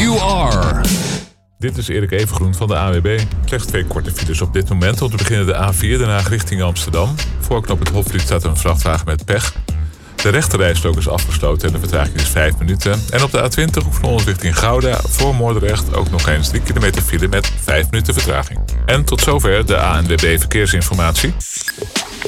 you are. Dit is Erik Evengroen van de ANWB. Slechts 2 korte files op dit moment. Om te beginnen de A4, Den Haag richting Amsterdam. Voor knoop het Hofvliet staat een vrachtwagen met pech. De rechterrijstrook is afgesloten en de vertraging is 5 minuten. En op de A20 Hoefnol richting Gouda voor Moordrecht ook nog eens 3 kilometer file met 5 minuten vertraging. En tot zover de ANWB Verkeersinformatie.